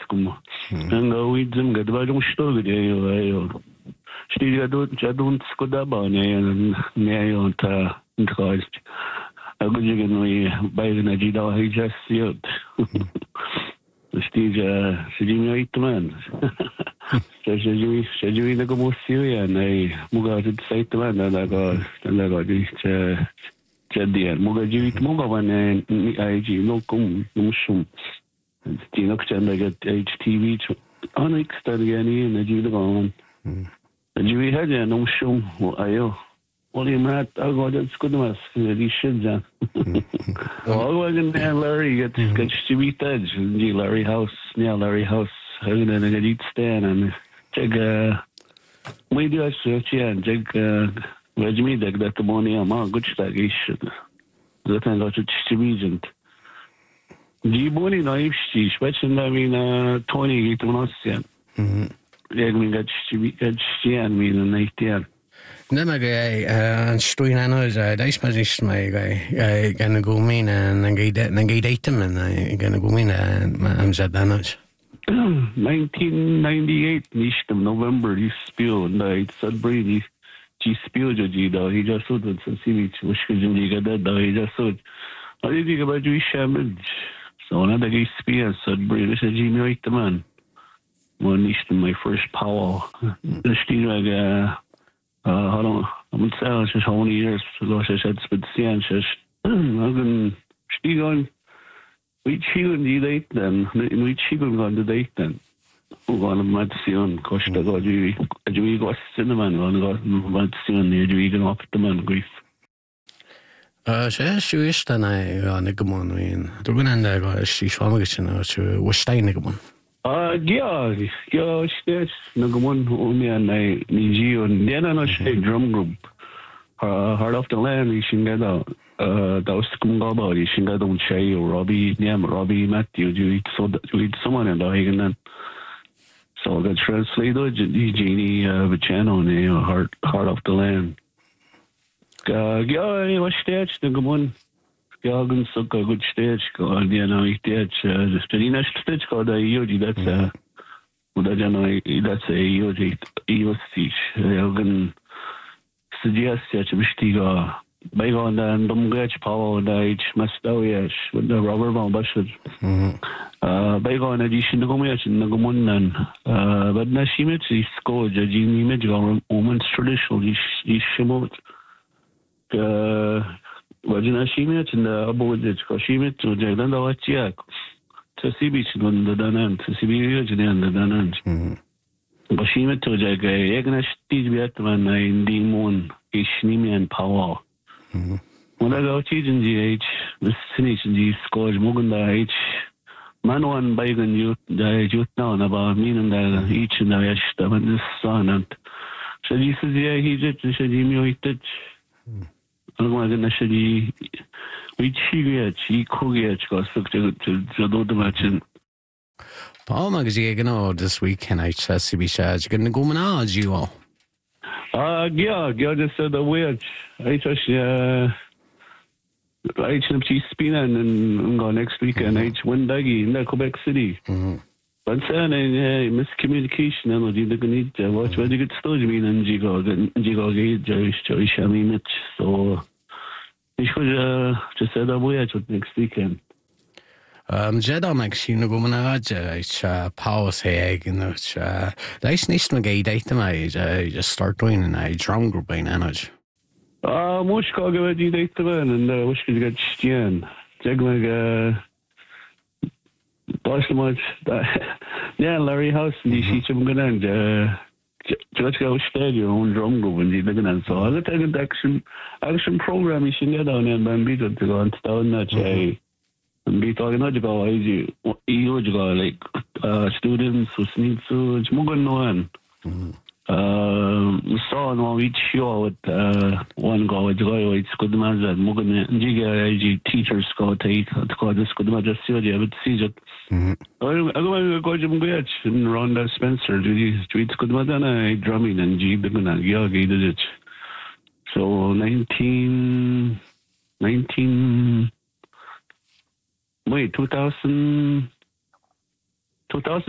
como. Anga uidzim gadvajum što gdje je. Šti jadun skodaba ne je ta intrast. Agudjigen we bayna jida hijasiyot. Šti sejimi itman. Sejimi na como siya na mugajid sa itman na ga jadian mugajid mugawan ni IG no kum numshum. Tinok chanda get HTV onyx tariani na jida gawan. Jiwi haja numshum ayo. Only Matt, I'll go to school. He should. Oh, wasn't Larry get Jiwi Taj, Larry House, near Larry House, and then I did stand and check. We do a search and check. Regime that the money amount good stagnation. That I got to Jiwi. Jiboni naive, especially I mean 20 to us. Yeah, we got Jiwi, and me in 19. Nema an stúin anos dais mas is mai gan go mina an gei datum an gan go mina am zat anos 1998 nistem November he spilled and Sudbury he spilled he just saw that Sivich was liga that he just saw I did think about you shamage so another guy spill Sudbury this is Jimmy man one nistem my first power the still I'm saying it's how many years ago I said but I'm going still on we chicken the date then we chicken on the date then we're going to Madison Costa got you got cinnamon on Madison you can off the man grief is then I Nigamon in the Gunanda got she swamagation to was Steinigman. Yeah, it's Nagamon only and I Niji and then I drum group. Heart of the Land, you should get out. Those Kungaba, you should get on Shay or Robbie, Robbie Matthew, you eat someone and I can so the translator, Genie, the channel name, Heart of the Land. Yeah, I was stage, Nagamon. Jagen suka good stage called stage Strina stage called a Yogi that's that's a Yogi Eostic Jagen suggestia Mistiga Bagon and Dumgach Power Dage Mastawiash with the rubber bomb bashad Bagon edition Gomiach and Nagamunan but Nashimit is called judging image of woman's traditional is Shimot Wajina Shimit and the Abodit, Koshimit to Jagdanda Wachiak, to Sibich on the Danan, to Sibirian and the Danan. Bashimit to Jag, Yagnash Tizbiatman, in the moon, Ishnimi and Power. When I go to GH, the Sinich and the Scourge Mugunda H, Manwan Bagan youth, the youth now about meaning that each and the Ashtam and the son. And so this is the he did, the Shadimi did. Actually, we cheat, Kogiach got subject to the matching. Paul Magazine this weekend, I said, CB going to go manage you all. Yeah, just said the weird. I just, I cheap spin and go next weekend. I win daggy in Quebec City. But saying miscommunication, energy, the need to watch where you get story mean and Jigo Joyce Shami Mitch. So I should just say that way next weekend. Jedi makes you know it's power say you know it's nice to get item I just start doing and I drum group in energy. Most call go the date and wish could get Stian. Jag Boss much yeah, Larry House and DC some good and let's go stadium on drum group and the good so I take an action program you should get on and beat it to go and stone that and be talking about go like students who need to it's more good one saw no each show with one go with go it's good man that more good teachers go take to go this good man just see but see it I go to Mugach and Rhonda Spencer tweets good man drumming and G big and Yogi did it so 19 wait 2000